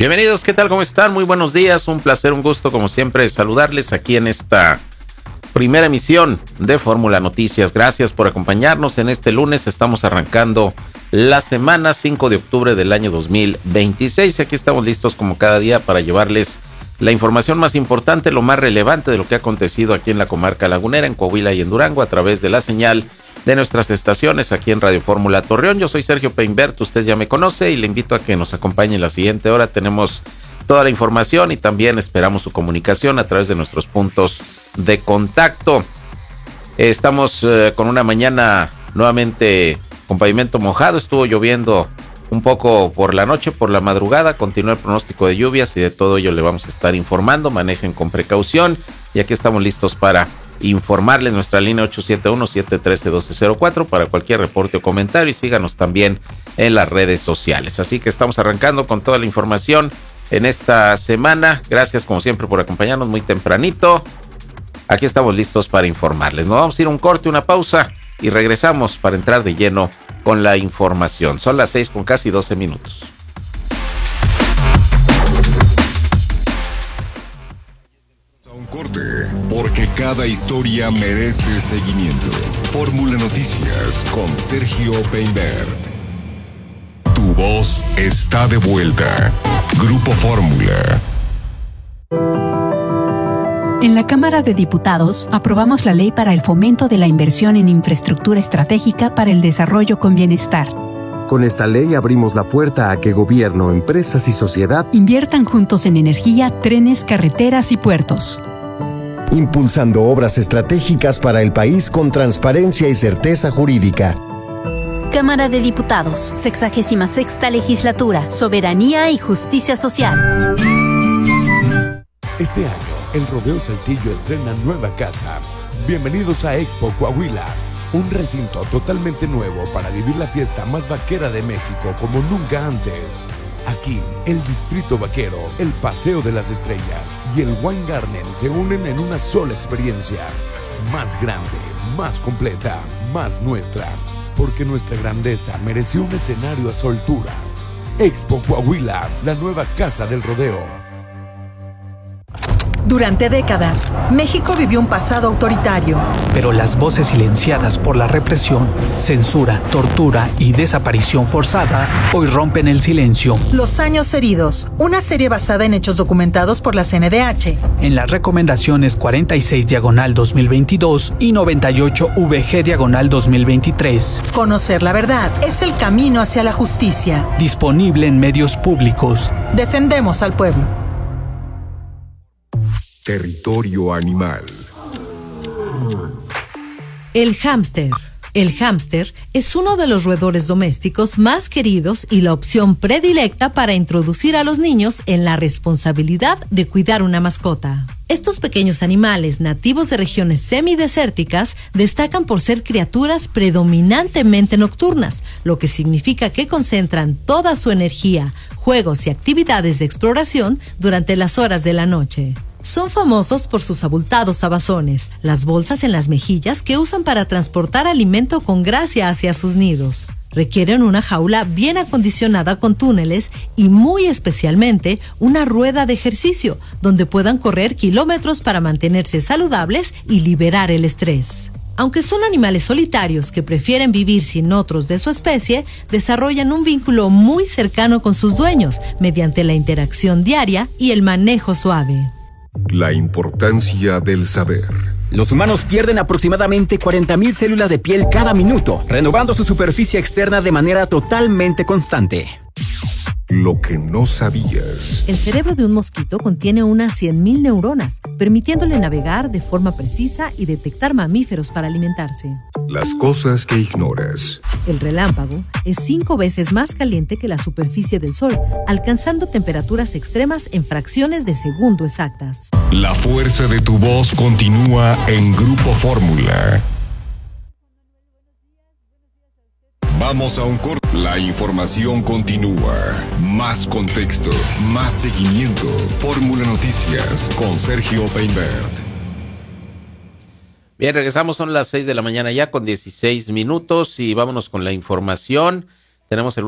Bienvenidos, ¿qué tal? ¿Cómo están? Muy buenos días, un placer, un gusto como siempre saludarles aquí en esta primera emisión de Fórmula Noticias. Gracias por acompañarnos en este lunes. Estamos arrancando la semana 5 de octubre del año 2026. Aquí estamos listos como cada día para llevarles la información más importante, lo más relevante de lo que ha acontecido aquí en la comarca lagunera, en Coahuila y en Durango, a través de la señal de nuestras estaciones aquí en Radio Fórmula Torreón. Yo soy Sergio Peinbert, usted ya me conoce y le invito a que nos acompañe en la siguiente hora. Tenemos toda la información y también esperamos su comunicación a través de nuestros puntos de contacto. Estamos con una mañana nuevamente con pavimento mojado. Estuvo lloviendo un poco por la noche, por la madrugada. Continúa el pronóstico de lluvias y de todo ello le vamos a estar informando. Manejen con precaución y aquí estamos listos para informarles. Nuestra línea 871-713-1204 para cualquier reporte o comentario, y síganos también en las redes sociales. Así que estamos arrancando con toda la información en esta semana. Gracias como siempre por acompañarnos muy tempranito. Aquí estamos listos para informarles. Nos vamos a ir a un corte, una pausa y regresamos para entrar de lleno con la información. Son las 6 con casi 12 minutos. Un corte, porque cada historia merece seguimiento. Fórmula Noticias con Sergio Peinbert. Tu voz está de vuelta. Grupo Fórmula. En la Cámara de Diputados aprobamos la Ley para el Fomento de la Inversión en Infraestructura Estratégica para el Desarrollo con Bienestar. Con esta ley abrimos la puerta a que gobierno, empresas y sociedad inviertan juntos en energía, trenes, carreteras y puertos, impulsando obras estratégicas para el país con transparencia y certeza jurídica. Cámara de Diputados, 66ª Legislatura, Soberanía y Justicia Social. Este año, el Rodeo Saltillo estrena nueva casa. Bienvenidos a Expo Coahuila, un recinto totalmente nuevo para vivir la fiesta más vaquera de México como nunca antes. Aquí, el Distrito Vaquero, el Paseo de las Estrellas y el Wine Garden se unen en una sola experiencia. Más grande, más completa, más nuestra. Porque nuestra grandeza mereció un escenario a su altura. Expo Coahuila, la nueva casa del rodeo. Durante décadas, México vivió un pasado autoritario. Pero las voces silenciadas por la represión, censura, tortura y desaparición forzada hoy rompen el silencio. Los años heridos, una serie basada en hechos documentados por la CNDH. En las recomendaciones 46/2022 y 98/VG/2023. Conocer la verdad es el camino hacia la justicia. Disponible en medios públicos. Defendemos al pueblo. Territorio animal. El hámster. El hámster es uno de los roedores domésticos más queridos y la opción predilecta para introducir a los niños en la responsabilidad de cuidar una mascota. Estos pequeños animales nativos de regiones semidesérticas destacan por ser criaturas predominantemente nocturnas, lo que significa que concentran toda su energía, juegos y actividades de exploración durante las horas de la noche. Son famosos por sus abultados abazones, las bolsas en las mejillas que usan para transportar alimento con gracia hacia sus nidos. Requieren una jaula bien acondicionada con túneles y muy especialmente una rueda de ejercicio donde puedan correr kilómetros para mantenerse saludables y liberar el estrés. Aunque son animales solitarios que prefieren vivir sin otros de su especie, desarrollan un vínculo muy cercano con sus dueños mediante la interacción diaria y el manejo suave. La importancia del saber. Los humanos pierden aproximadamente 40,000 células de piel cada minuto, renovando su superficie externa de manera totalmente constante. Lo que no sabías. El cerebro de un mosquito contiene unas 100,000 neuronas, permitiéndole navegar de forma precisa y detectar mamíferos para alimentarse. Las cosas que ignoras. El relámpago es 5 veces más caliente que la superficie del Sol, alcanzando temperaturas extremas en fracciones de segundo exactas. La fuerza de tu voz continúa en Grupo Fórmula. Vamos a un corte. La información continúa. Más contexto, más seguimiento. Fórmula Noticias con Sergio Peinbert. Bien, regresamos, son las 6 de la mañana ya con 16 minutos y vámonos con la información. Tenemos el